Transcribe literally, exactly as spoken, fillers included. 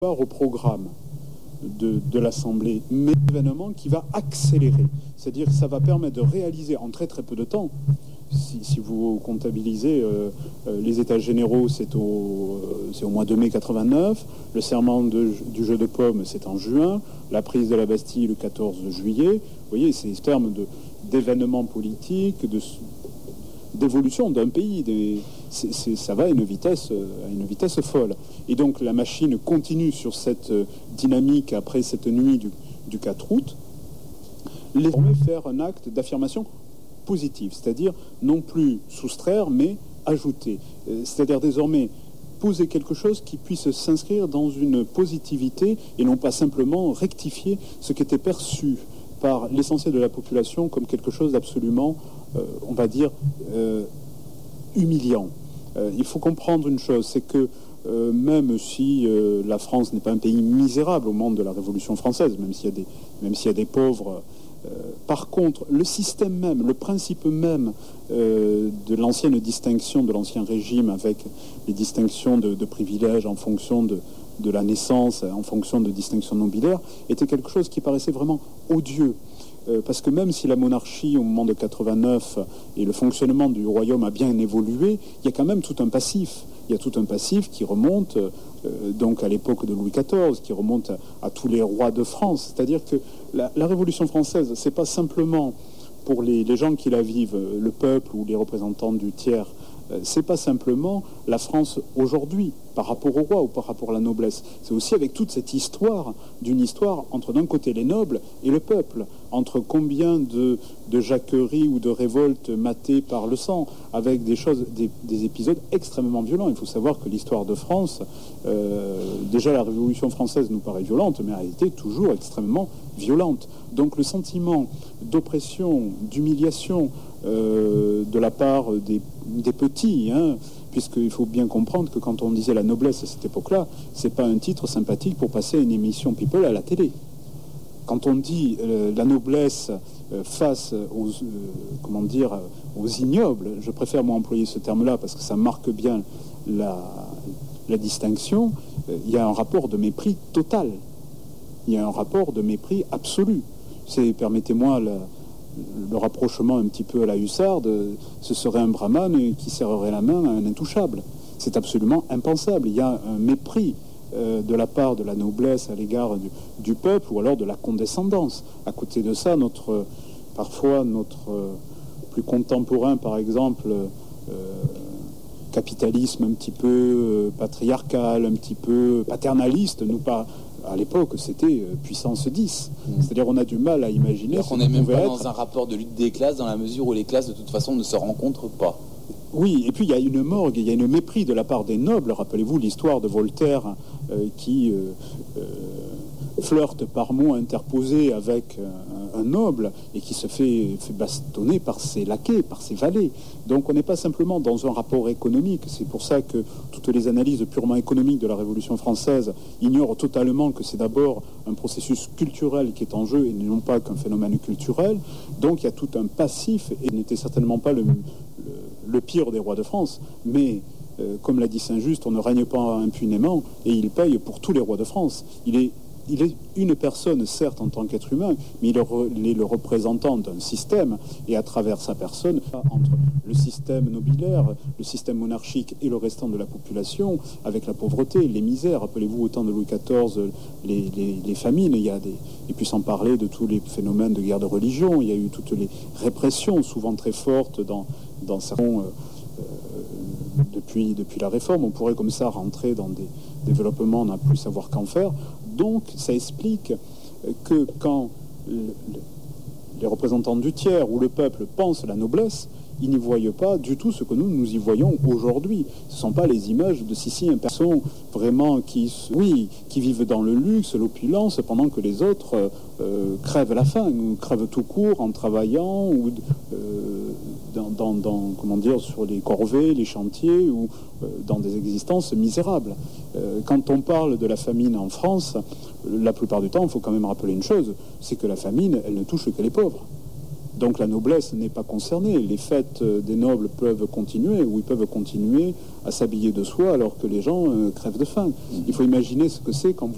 au programme de, de l'Assemblée, mais un événement qui va accélérer. C'est-à-dire que ça va permettre de réaliser en très très peu de temps. Si, si vous comptabilisez, euh, euh, les États généraux, c'est au, euh, c'est au mois de mai quatre-vingt-neuf, le serment de, du jeu de paume, c'est en juin, la prise de la Bastille le quatorze juillet. Vous voyez, c'est ce terme de, d'événements politiques, de, d'évolution d'un pays. Des, c'est, c'est, ça va à une vitesse, à une vitesse folle. Et donc la machine continue sur cette dynamique après cette nuit du, du quatre août. Les faire un acte d'affirmation positive, c'est-à-dire non plus soustraire, mais ajouter. C'est-à-dire désormais poser quelque chose qui puisse s'inscrire dans une positivité et non pas simplement rectifier ce qui était perçu par l'essentiel de la population comme quelque chose d'absolument, euh, on va dire, euh, humiliant. Euh, il faut comprendre une chose, c'est que euh, même si euh, la France n'est pas un pays misérable au moment de la Révolution française, même s'il y a des, même s'il y a des pauvres, euh, par contre, le système même, le principe même euh, de l'ancienne distinction, de l'ancien régime, avec les distinctions de, de privilèges en fonction de, de la naissance, en fonction de distinctions nobiliaires, était quelque chose qui paraissait vraiment odieux. Euh, parce que même si la monarchie, au moment de quatre-vingt-neuf, et le fonctionnement du royaume a bien évolué, il y a quand même tout un passif. Il y a tout un passif qui remonte euh, donc à l'époque de Louis quatorze, qui remonte à, à tous les rois de France. C'est-à-dire que la, la Révolution française, c'est pas simplement pour les, les gens qui la vivent, le peuple ou les représentants du tiers, euh, c'est pas simplement la France aujourd'hui par rapport au roi ou par rapport à la noblesse. C'est aussi avec toute cette histoire, d'une histoire entre d'un côté les nobles et le peuple, entre combien de, de jacqueries ou de révoltes matées par le sang, avec des choses, des, des épisodes extrêmement violents. Il faut savoir que l'histoire de France, euh, déjà la Révolution française nous paraît violente, mais elle a été toujours extrêmement violente. Donc le sentiment d'oppression, d'humiliation euh, de la part des, des petits, hein, puisqu'il faut bien comprendre que quand on disait la noblesse à cette époque-là, c'est pas un titre sympathique pour passer une émission People à la télé. Quand on dit euh, la noblesse euh, face aux, euh, comment dire, aux ignobles, je préfère moi employer ce terme-là parce que ça marque bien la, la distinction, euh, il y a un rapport de mépris total. Il y a un rapport de mépris absolu. C'est, permettez-moi le, le rapprochement un petit peu à la hussarde, ce serait un brahmane qui serrerait la main à un intouchable. C'est absolument impensable. Il y a un mépris euh, de la part de la noblesse à l'égard du, du peuple ou alors de la condescendance. À côté de ça, notre, parfois notre euh, plus contemporain, par exemple, euh, capitalisme un petit peu euh, patriarcal, un petit peu paternaliste, nous pas. À l'époque, c'était puissance dix. Mmh. C'est-à-dire on a du mal à imaginer... Alors qu'on n'est même pas être... dans un rapport de lutte des classes, dans la mesure où les classes, de toute façon, ne se rencontrent pas. Oui, et puis il y a une morgue, il y a une mépris de la part des nobles. Rappelez-vous l'histoire de Voltaire euh, qui euh, euh, flirte par mots interposés avec un, un noble et qui se fait, fait bastonner par ses laquais, par ses valets. Donc on n'est pas simplement dans un rapport économique. C'est pour ça que toutes les analyses purement économiques de la Révolution française ignorent totalement que c'est d'abord un processus culturel qui est en jeu et non pas qu'un phénomène culturel. Donc il y a tout un passif et il n'était certainement pas le... le le pire des rois de France, mais euh, comme l'a dit Saint-Just, on ne règne pas impunément et il paye pour tous les rois de France. Il est, il est une personne, certes, en tant qu'être humain, mais il est, re, il est le représentant d'un système et à travers sa personne, entre le système nobiliaire, le système monarchique et le restant de la population, avec la pauvreté, les misères. Rappelez-vous, au temps de Louis quatorze, les, les, les famines, il y a des... Et puis sans parler de tous les phénomènes de guerre de religion, il y a eu toutes les répressions, souvent très fortes dans... dans certains, euh, euh, depuis, depuis la réforme, on pourrait comme ça rentrer dans des développements, on n'a plus savoir qu'en faire. Donc ça explique que quand le, le, les représentants du tiers ou le peuple pensent la noblesse, ils n'y voient pas du tout ce que nous, nous y voyons aujourd'hui. Ce ne sont pas les images de Siciliens, personnes vraiment qui, oui, qui vivent dans le luxe, l'opulence, pendant que les autres euh, crèvent la faim, ou crèvent tout court en travaillant, ou euh, dans, dans, dans, comment dire, sur les corvées, les chantiers, ou euh, dans des existences misérables. Euh, quand on parle de la famine en France, la plupart du temps, il faut quand même rappeler une chose, c'est que la famine, elle ne touche que les pauvres. Donc la noblesse n'est pas concernée. Les fêtes des nobles peuvent continuer, ou ils peuvent continuer à s'habiller de soie alors que les gens euh, crèvent de faim. Il faut imaginer ce que c'est quand vous